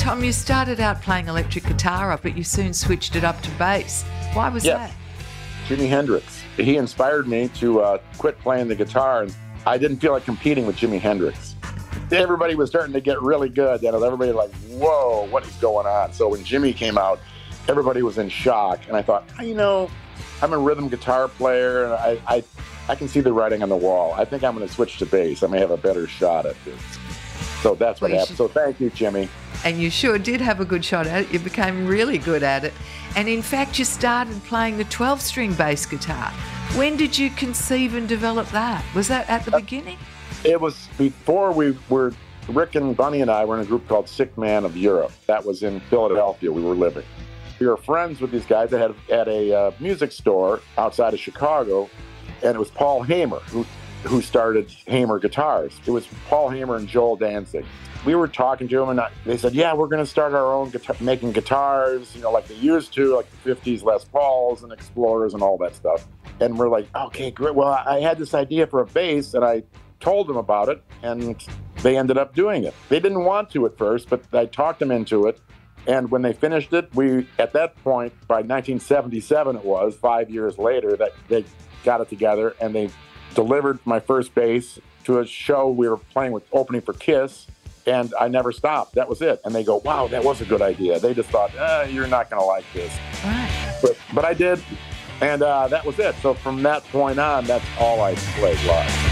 Tom, you started out playing electric guitar, but you soon switched it up to bass. Why was that? Jimi Hendrix. He inspired me to quit playing the guitar, and I didn't feel like competing with Jimi Hendrix. Everybody was starting to get really good. Then everybody like, whoa, what is going on? So when Jimmy came out, everybody was in shock. And I thought, I'm a rhythm guitar player, and I can see the writing on the wall. I think I'm going to switch to bass. I may have a better shot at this. So that's what happened. So thank you, Jimmy. And you sure did have a good shot at it. You became really good at it. And in fact, you started playing the 12-string bass guitar. When did you conceive and develop that? Was that at the beginning? It was before Rick and Bunny and I were in a group called Sick Man of Europe. That was in Philadelphia. We were living. We were friends with these guys that had a music store outside of Chicago, and it was Paul Hamer who started Hamer Guitars. It was Paul Hamer and Joel Danzig. We were talking to them, and they said, yeah, we're going to start our own making guitars, like they used to, like the 50s Les Pauls and Explorers and all that stuff. And we're like, okay, great. Well, I had this idea for a bass, and I told them about it, and they ended up doing it. They didn't want to at first, but I talked them into it. And when they finished it, at that point, by 1977 it was, 5 years later, that they got it together, and they delivered my first bass to a show we were playing with, opening for Kiss, and I never stopped. That was it. And they go, wow, that was a good idea. They just thought, you're not going to like this. Right. But I did, and that was it. So from that point on, that's all I played live.